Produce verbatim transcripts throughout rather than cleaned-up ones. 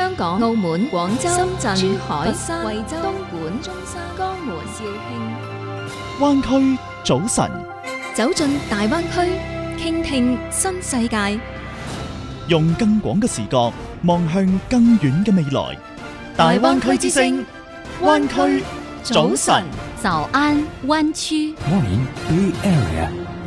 香港、澳門、廣州、深圳、珠海、 佛山、 惠州、東莞、中山、江門、肇慶。 灣區早晨， 走進大灣區，傾聽新世界， 用更廣嘅視角望向更遠嘅未來。大灣區之聲，灣區早晨。 早安灣區。 Morning Bay Area。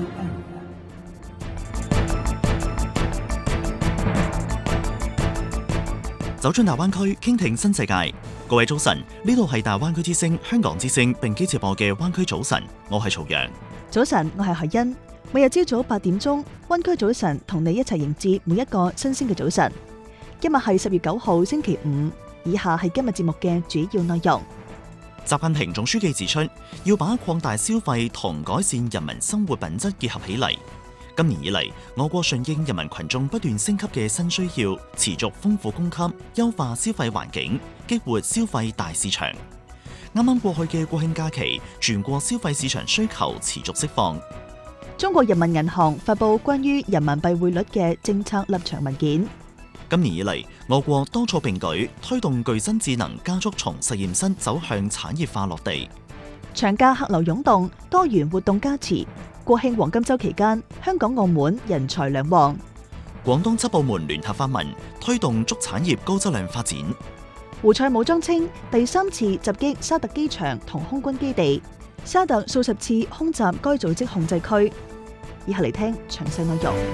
走進大灣區，傾聽新世界。各位早晨，呢度係大灣區之聲、香港之聲並機接播嘅灣區早晨，我係曹陽。 早晨，我係海欣。每日朝早八點鐘，灣區早晨同你一齊迎接每一個新鮮嘅早晨。今日係十月九號星期五，以下係今日節目嘅主要內容。 習近平總書記指出，要把擴大消費同改善人民生活品質結合起嚟。今年以嚟，我國順應人民群眾不斷升級嘅新需要，持續豐富供給，優化消費環境，激活消費大市場。啱啱過去嘅國慶假期，全國消費市場需求持續釋放。 中國人民銀行發布關於人民幣匯率嘅政策立場文件。 今年以嚟，我國多措並舉，推動具新智能加速從實驗室走向產業化落地。 長假客流湧動，多元活動加持。國慶黃金週期間，香港澳門人才兩旺。 廣東七部門聯合發文，推動竹產業高質量發展。 胡塞武裝稱第三次襲擊沙特機場同空軍基地，沙特數十次空襲該組織控制區。以下嚟聽詳細內容。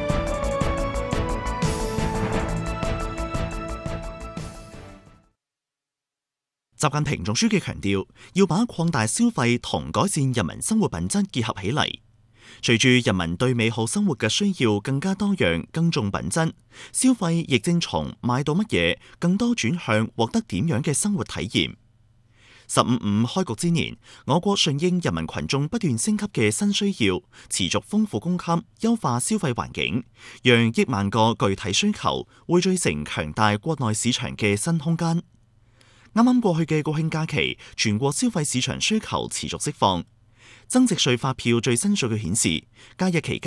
習近平總書記強調，要把擴大消費同改善人民生活品質結合起嚟。隨住人民對美好生活嘅需要更加多樣、更重品質，消費亦正從買到乜嘢更多轉向獲得點樣嘅生活體驗。十五五開局之年，我國順應人民群眾不斷升級嘅新需要，持續豐富供給，優化消費環境，讓億萬個具體需求匯聚成強大國內市場嘅新空間。啱啱過去嘅國慶假期，全國消費市場需求持續釋放。增值稅發票最新數據顯示，假日期間